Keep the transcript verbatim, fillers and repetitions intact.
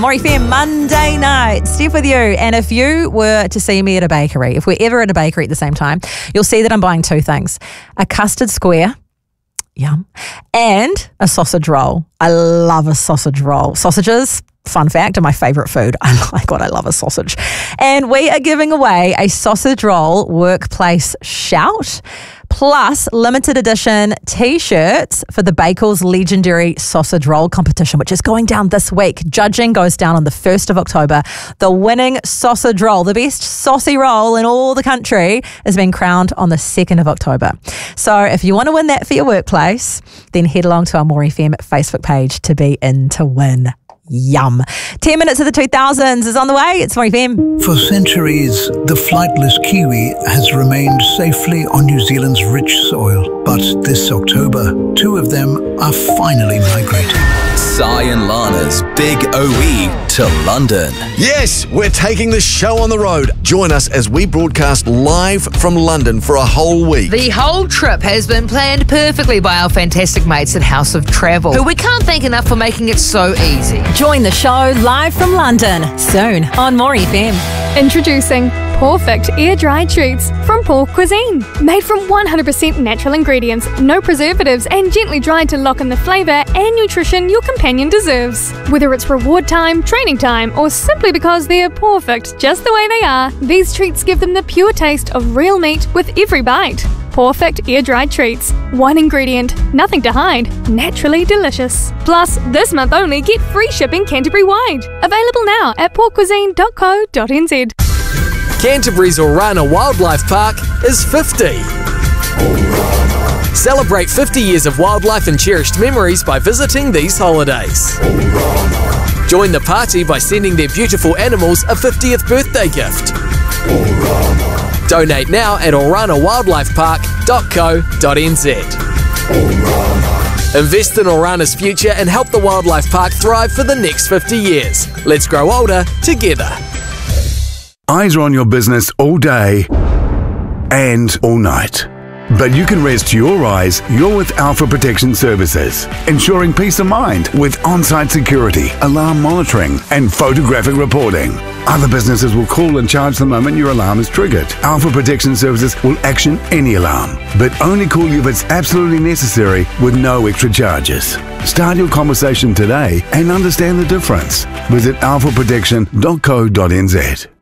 More F M Monday night. Steph with you. And if you were to see me at a bakery, if we're ever at a bakery at the same time, you'll see that I'm buying two things. A custard square, yum, and a sausage roll. I love a sausage roll. Sausages, fun fact, are my favourite food. I like God, I love a sausage. And we are giving away a sausage roll workplace shout, plus limited edition t-shirts for the Bakers legendary sausage roll competition, which is going down this week. Judging goes down on the first of October. The winning sausage roll, the best saucy roll in all the country, is being crowned on the second of October. So if you want to win that for your workplace, then head along to our More F M Facebook page to be in to win. Yum. ten minutes of the two thousands is on the way. It's More F M. For centuries, the flightless kiwi has remained safely on New Zealand's rich soil. But this October, two of them are finally migrating. Sai and Lana's Big O E to London. Yes, we're taking the show on the road. Join us as we broadcast live from London for a whole week. The whole trip has been planned perfectly by our fantastic mates at House of Travel, who we can't thank enough for making it so easy. Join the show live from London soon on More F M. Introducing Perfect air-dried treats from Paul Cuisine. Made from one hundred percent natural ingredients, no preservatives, and gently dried to lock in the flavour and nutrition your companion deserves. Whether it's reward time, training time, or simply because they're perfect just the way they are, these treats give them the pure taste of real meat with every bite. Perfect air-dried treats. One ingredient, nothing to hide, naturally delicious. Plus, this month only, get free shipping Canterbury-wide. Available now at pork cuisine dot co dot n z. Canterbury's Orana Wildlife Park is fifty. Celebrate fifty years of wildlife and cherished memories by visiting these holidays. Join the party by sending their beautiful animals a fiftieth birthday gift. Donate now at orana wildlife park dot co dot n z. Invest in Orana's future and help the wildlife park thrive for the next fifty years. Let's grow older together. Eyes are on your business all day and all night. But you can rest your eyes. You're with Alpha Protection Services, ensuring peace of mind with on-site security, alarm monitoring, and photographic reporting. Other businesses will call and charge the moment your alarm is triggered. Alpha Protection Services will action any alarm, but only call you if it's absolutely necessary with no extra charges. Start your conversation today and understand the difference. Visit alpha protection dot co dot n z.